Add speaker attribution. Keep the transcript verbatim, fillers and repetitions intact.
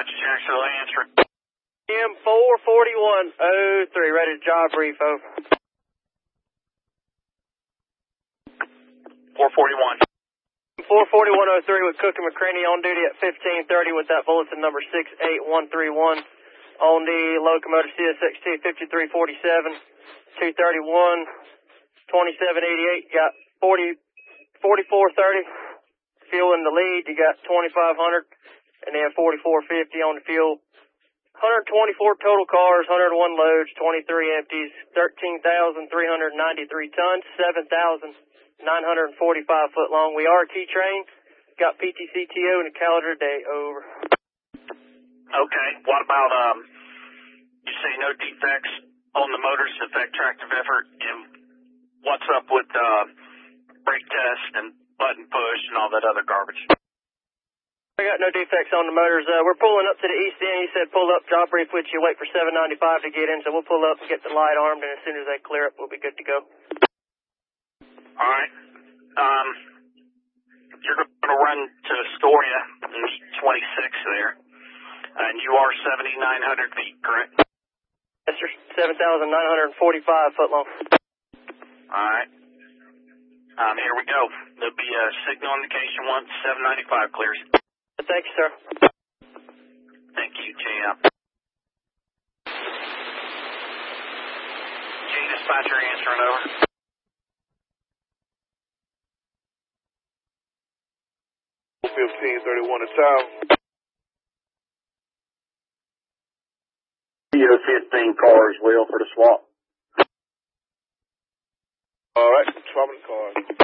Speaker 1: Jacksonville answering.
Speaker 2: M four forty-one oh three, ready to job brief, over.
Speaker 1: four forty-one.
Speaker 2: four forty-one oh three with Cook and McCraney on duty at fifteen thirty with that bulletin number six eight one three one on the locomotive C S X T fifty-three forty-seven, two thirty-one, twenty-seven eighty-eight, got forty, forty-four thirty, fuel in the lead, you got twenty-five hundred, and then forty-four fifty on the fuel. one hundred twenty-four total cars, one hundred one loads, twenty-three empties, thirteen thousand three hundred ninety-three tons, seven thousand nine hundred forty-five foot long. We are a T train. Got P T C T O and a calendar day, over.
Speaker 1: Okay, what about, um, you say no defects on the motors affect tractive effort, and what's up with, uh, brake test and button push and all that other garbage?
Speaker 2: I got no defects on the motors. Uh, we're pulling up to the east end. He said pull up, job brief with you, wait for seven ninety-five to get in, so we'll pull up and get the light armed, and as soon as they clear up, we'll be good to go.
Speaker 1: All right. Um, you're going to run to Astoria, there's twenty-six there, and you are seventy-nine hundred feet, correct?
Speaker 2: Yes, sir. seven thousand nine hundred forty-five foot long.
Speaker 1: All right. Um, here we go. There'll be a signal indication once seven ninety-five clears.
Speaker 2: Thank you, sir.
Speaker 1: Thank you, J M. J dispatcher answering, over.
Speaker 3: fifteen thirty-one to town.
Speaker 1: You have fifteen cars, Will, for the swap.
Speaker 3: All right, swapping cars.